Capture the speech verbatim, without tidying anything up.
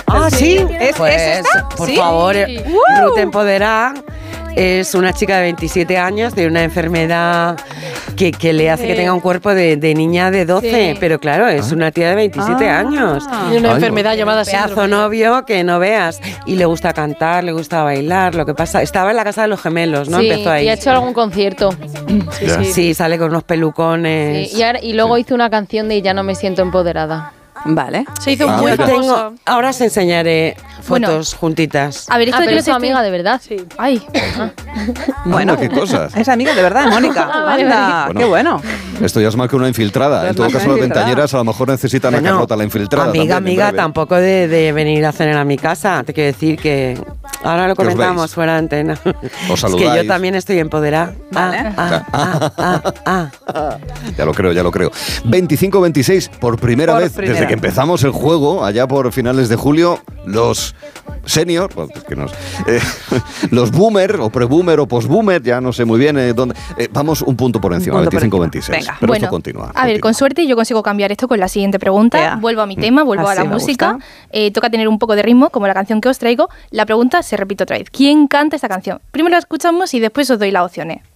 Ah, sí, ¿Es, pues, ¿es esta? por ¿Sí? favor, Uh. Ruth Empoderada es una chica de veintisiete años de una enfermedad que, que le hace que tenga un cuerpo de, de niña de doce, Sí. pero claro, es una tía de veintisiete Ah. años. Tiene una Ay, enfermedad no. llamada Pedazo síndrome. novio que no veas. Y le gusta cantar, le gusta bailar. Lo que pasa, estaba en la casa de los gemelos, ¿no? Sí, Empezó ahí. y ha hecho algún concierto. Ya. Sí, sale con unos pelucones. Sí, y, ahora- y luego hizo una canción de Ya no me siento empoderada. Vale. Se hizo Ah, muy mira. famosa. Tengo, ahora os enseñaré Bueno. fotos juntitas. A ver, esto Ah, de que pero los es tu estoy- amiga de verdad. Sí. Ay, Bueno, qué cosas. Es amiga de verdad, Mónica. Ah, vale, Anda, vale. qué bueno. Esto ya es más que una infiltrada. Pues En todo más que caso, una las infiltrada. ventañeras a lo mejor necesitan a Bueno, Carlota, la infiltrada. Amiga, también, en amiga, breve. tampoco de, de venir a cenar a mi casa. Te quiero decir que ahora lo Que os comentamos veis. fuera de antena. Os Es que saludáis. yo también estoy empoderada. Vale. Ah, ah, ah, ah, ah. Ya lo creo, ya lo creo. veinticinco veintiséis, por primera Por vez primera. desde que empezamos el juego, allá por finales de julio, los senior, bueno, es que nos, eh, los boomer o pre-boomer o post-boomer, ya no sé muy bien eh, dónde, eh, vamos un punto por encima, Un punto por veinticinco encima. veintiséis. Venga. Pero bueno, esto continúa. a ver, continúa. con suerte yo consigo cambiar esto con la siguiente pregunta. Ea. Vuelvo a mi tema, vuelvo Así a la me música. gusta. Eh, toca tener un poco de ritmo, como la canción que os traigo. La pregunta se repite otra vez. ¿Quién canta esta canción? Primero la escuchamos y después os doy las opciones.